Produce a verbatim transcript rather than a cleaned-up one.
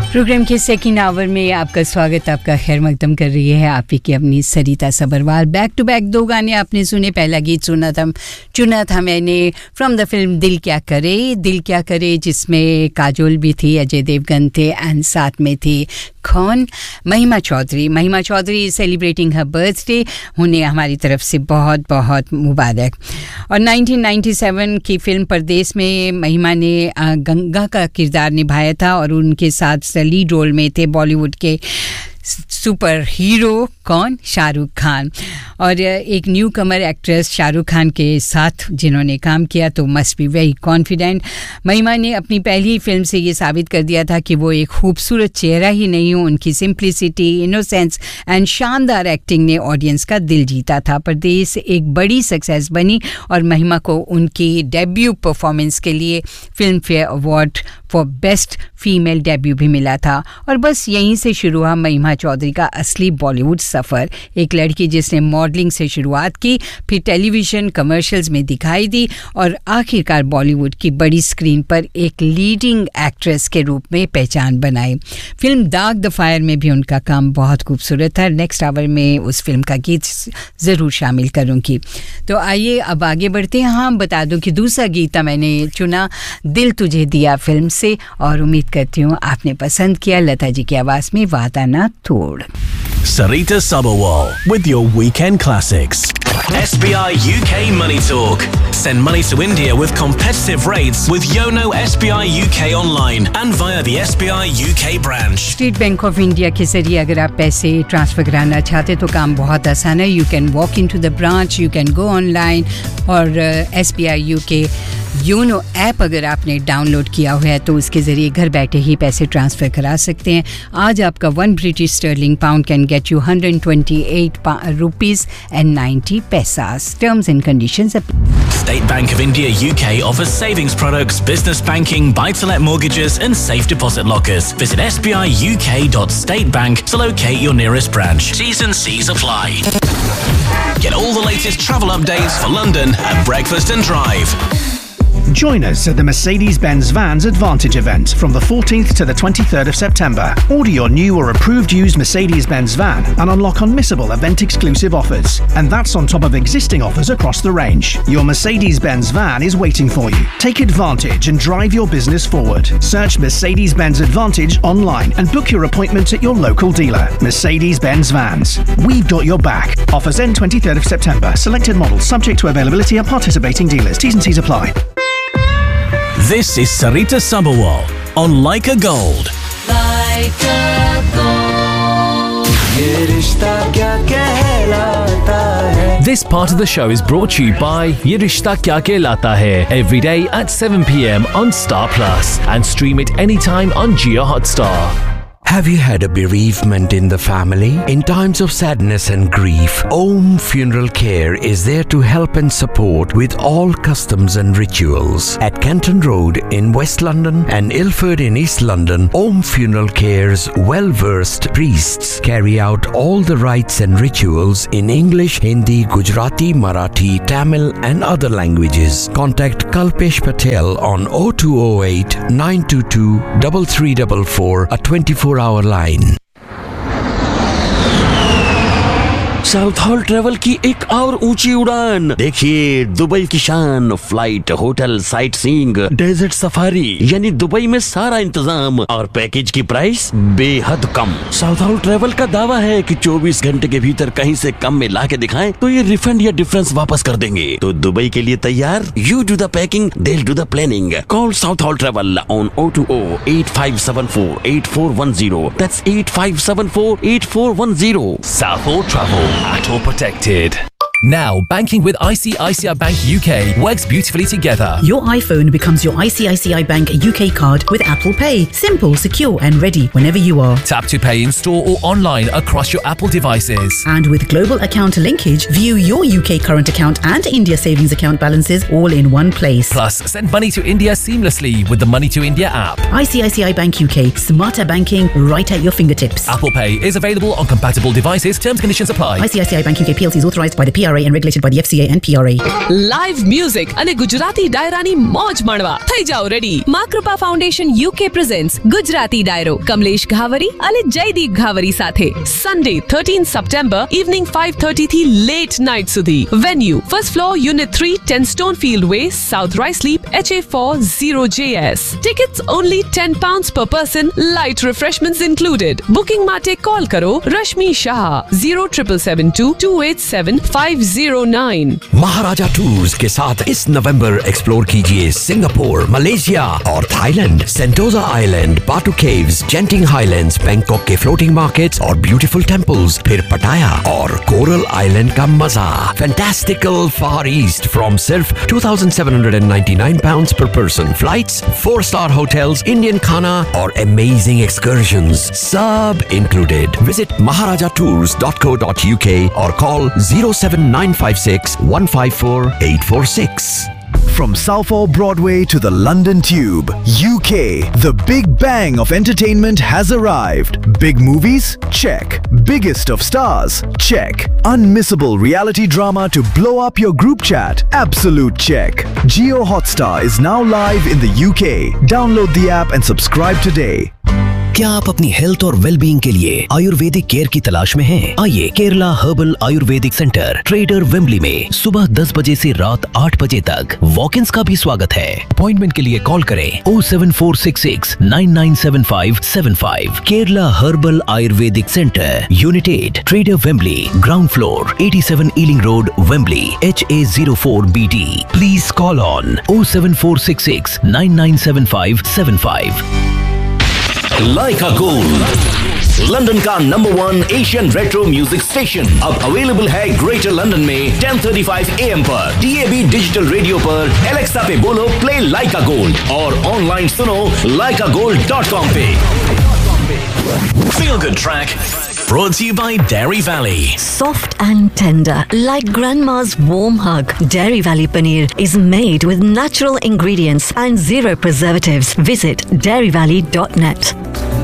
Programme के second hour में आपका स्वागत, आपका खैर मकदम कर रही है आपकी की अपनी सरिता सबरवाल। बैक टू बैक दो गाने आपने सुने। पहला गीत सुना था चुना था मैंने फ्रॉम द फिल्म दिल क्या करे, दिल क्या करे, जिसमें काजोल भी थी, अजय देवगन थे एंड साथ में थी कौन, महिमा चौधरी। महिमा चौधरी सेलिब्रेटिंग हर बर्थडे, उन्हें हमारी तरफ से बहुत बहुत मुबारक। और नाइनटीन नाइंटी सेवन की फिल्म परदेस में महिमा ने गंगा का किरदार निभाया था और उनके साथ लीड रोल में थे बॉलीवुड के सुपर हीरो कौन, शाहरुख खान। और एक न्यू कमर एक्ट्रेस शाहरुख खान के साथ जिन्होंने काम किया तो मस्ट बी वेरी कॉन्फिडेंट। महिमा ने अपनी पहली फिल्म से ये साबित कर दिया था कि वो एक खूबसूरत चेहरा ही नहीं हो, उनकी सिंप्लिसिटी, इनोसेंस एंड शानदार एक्टिंग ने ऑडियंस का दिल जीता था। परदेस एक बड़ी सक्सेस बनी और महिमा को उनकी डेब्यू परफॉर्मेंस के लिए film fair award for best female debut भी मिला था। और बस यहीं से शुरू हुआ महिमा चौधरी का असली बॉलीवुड सफ़र। एक लड़की जिसने मॉडलिंग से शुरुआत की, फिर टेलीविज़न कमर्शियल्स में दिखाई दी और आखिरकार बॉलीवुड की बड़ी स्क्रीन पर एक लीडिंग एक्ट्रेस के रूप में पहचान बनाई। फिल्म दाग द फायर में भी उनका काम बहुत खूबसूरत था। नेक्स्ट आवर में उस फिल्म का गीत ज़रूर शामिल करूँगी। तो आइए अब आगे बढ़ते हैं। हाँ, बता दूँ कि दूसरा गीत मैंने चुना दिल तुझे दिया फिल्म से, और उम्मीद करती हूँ आपने पसंद किया। लता जी की आवाज़ में वादा ना तोड़। Sarita Sabharwal with your weekend classics. S B I U K Money Talk. Send money to India with competitive rates with Yono S B I U K online and via the S B I U K branch. State bank of India के जरिए अगर आप पैसे transfer कराना चाहते तो काम बहुत आसान है। You can walk in to the branch, you can go online, और एस बी आई यू के योनो ऐप अगर आपने डाउनलोड किया हुआ है तो उसके ज़रिए घर बैठे ही पैसे ट्रांसफ़र करा सकते हैं। आज आपका one British sterling pound can get you hundred twenty eight rupees and ninety पैसास। Terms and conditions apply. State Bank of India U K offers savings products, business banking, buy-to-let mortgages and safe deposit lockers. Visit s b i u k dot state bank to locate your nearest branch. T's and C's apply. Get all the latest travel updates for London at Breakfast and Drive. Join us at the Mercedes-Benz Vans Advantage event from the fourteenth to the twenty-third of September. Order your new or approved used Mercedes-Benz van and unlock unmissable event-exclusive offers. And that's on top of existing offers across the range. Your Mercedes-Benz van is waiting for you. Take advantage and drive your business forward. Search Mercedes-Benz Advantage online and book your appointment at your local dealer. Mercedes-Benz Vans. We've got your back. Offers end twenty-third of September. Selected models subject to availability at participating dealers. T's and C's apply. This is Sarita Sabharwal on Like a Gold. Like a Gold. ये रिश्ता क्या कहलाता है? This part of the show is brought to you by Ye Rishta Kya Kehlata Hai, every day at seven p.m. on Star Plus and stream it anytime on Jio Hotstar. Have you had a bereavement in the family? In times of sadness and grief, Om Funeral Care is there to help and support with all customs and rituals. At Kenton Road in West London and Ilford in East London, Om Funeral Care's well-versed priests carry out all the rites and rituals in English, Hindi, Gujarati, Marathi, Tamil and other languages. Contact Kalpesh Patel on oh two oh eight, nine two two, three three four four, a twenty-four hour line. South hall travel की एक और ऊंची उड़ान। देखिए Dubai की शान, flight, hotel, sight seeing, desert safari, यानी Dubai में सारा इंतजाम और पैकेज की प्राइस बेहद कम। साउथ हॉल ट्रेवल का दावा है कि चौबीस घंटे के भीतर कहीं से कम में ला के दिखाएं तो ये रिफंड या डिफरेंस वापस कर देंगे। तो दुबई के लिए तैयार? You do the packing, they'll do the planning. Call South Hall Travel on oh two oh, eight five seven four, eight four one zero. That's eight five seven four, eight four one zero. South Hall Travel. At all protected. Now, banking with I C I C I Bank U K works beautifully together. Your iPhone becomes your I C I C I Bank U K card with Apple Pay. Simple, secure and ready whenever you are. Tap to pay in store or online across your Apple devices. And with global account linkage, view your U K current account and India savings account balances all in one place. Plus, send money to India seamlessly with the Money to India app. I C I C I Bank U K. Smarter banking right at your fingertips. Apple Pay is available on compatible devices. Terms and conditions apply. I C I C I Bank U K P L C is authorised by the P R R A and regulated by the F C A and P R A. Live music અને ગુજરાતી ડાયરાની મોજ માણવા થઈ જાઓ ready. માકૃપા foundation UK presents Gujarati ડાયરો કમલેશ ઘાવરી અને જયદીપ ઘાવરી સાથે Sunday thirteen September evening five thirty થી late night સુધી. Venue first floor unit three ten સ્ટોનફીલ્ડ way south રાઇસલીપ H A four zero J S. Tickets only ten pounds per person. Light refreshments included. Booking માટે call करो रश्मि Shah zero seven seven two two eight seven five zero nine. महाराजा tours के साथ इस नवंबर explore कीजिए Singapore, Malaysia और Thailand, सेंटोजा island, बाटू caves, जेंटिंग highlands, Bangkok के floating markets और ब्यूटीफुल टेम्पल्स, फिर पटाया और कोरल आइलैंड का मजा. फैंटास्टिकल फार ईस्ट फ्रॉम सिर्फ two thousand seven hundred ninety-nine pounds per person. Flights, four star hotels, Indian खाना और amazing excursions सब included. Visit maharaja tours dot co dot U K or call zero seven nine five six one five four eight four six. From Southall Broadway to the London Tube, U K, the big bang of entertainment has arrived. Big movies? Check. Biggest of stars? Check. Unmissable reality drama to blow up your group chat? Absolute check. Jio Hotstar is now live in the U K. Download the app and subscribe today. क्या आप अपनी health और wellbeing के लिए Ayurvedic care की तलाश में हैं? आइए Kerala herbal Ayurvedic centre trader Wembley में सुबह दस बजे से रात आठ बजे तक वॉक-इन्स का भी स्वागत है. अपॉइंटमेंट के लिए कॉल करें oh seven four six six nine nine seven five seven five. Kerala herbal Ayurvedic centre, unit eight, trader Wembley, ground floor, eighty-seven ailing road, Wembley, H A zero four B D. Please call on oh seven four six six nine nine seven five seven five. Lyca gold, London का number one Asian retro music station, अब available है greater London में ten thirty-five A M पर, D A B digital radio पर. Alexa पे बोलो play लाइका gold और online सुनो लाइका गोल्ड डॉट कॉम पे. Feel Good Track brought to you by Dairy Valley. Soft and tender, like grandma's warm hug. Dairy Valley paneer is made with natural ingredients and zero preservatives. Visit dairy valley dot net.